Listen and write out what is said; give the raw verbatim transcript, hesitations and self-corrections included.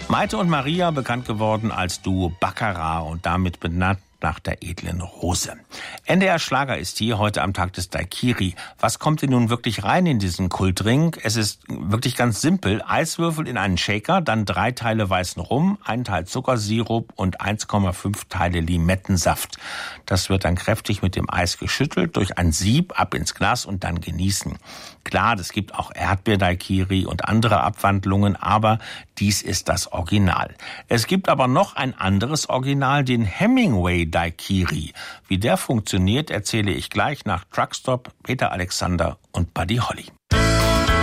Maite und Maria, bekannt geworden als Duo Baccarat und damit benannt nach der edlen Rose. N D R Schlager ist hier heute am Tag des Daiquiri. Was kommt denn nun wirklich rein in diesen Kultdrink? Es ist wirklich ganz simpel. Eiswürfel in einen Shaker, dann drei Teile weißen Rum, ein Teil Zuckersirup und eins Komma fünf Teile Limettensaft. Das wird dann kräftig mit dem Eis geschüttelt, durch ein Sieb ab ins Glas und dann genießen. Klar, es gibt auch Erdbeer-Daiquiri und andere Abwandlungen, aber dies ist das Original. Es gibt aber noch ein anderes Original, den Hemingway Daiquiri. Wie der funktioniert, erzähle ich gleich nach Truckstop, Peter Alexander und Buddy Holly.